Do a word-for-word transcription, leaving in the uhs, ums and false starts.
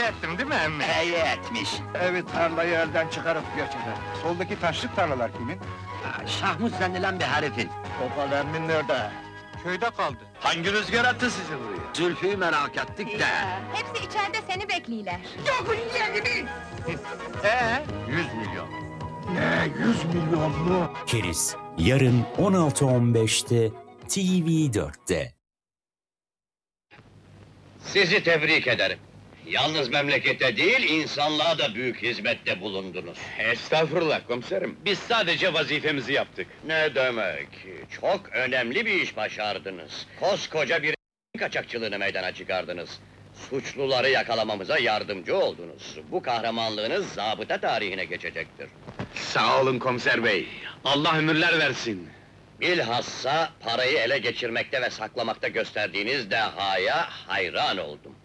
ettim değil mi emmi? İyi etmiş. Evet, tarlayı elden çıkarıp geçirdi. Soldaki taşlık tarlalar kimin? Şahmuz zannedilen bir herifin. Topal emmin nerede? Köyde kaldı. Hangi rüzgar attı sizi buraya? Zülfü'yü merak ettik de. Hepsi içeride seni bekliyorlar. Ee? Yüz milyon. Ne, yüz milyon mu? Keriz, yarın on altı on beşte T V dörtte. Sizi tebrik ederim. Yalnız memlekete değil, insanlığa da büyük hizmette bulundunuz. Estağfurullah komiserim. Biz sadece vazifemizi yaptık. Ne demek? Çok önemli bir iş başardınız. Koskoca bir kaçakçılığını meydana çıkardınız. Suçluları yakalamamıza yardımcı oldunuz. Bu kahramanlığınız zabıta tarihine geçecektir. Sağ olun komiser bey. Allah ömürler versin. Bilhassa parayı ele geçirmekte ve saklamakta gösterdiğiniz dehaya hayran oldum.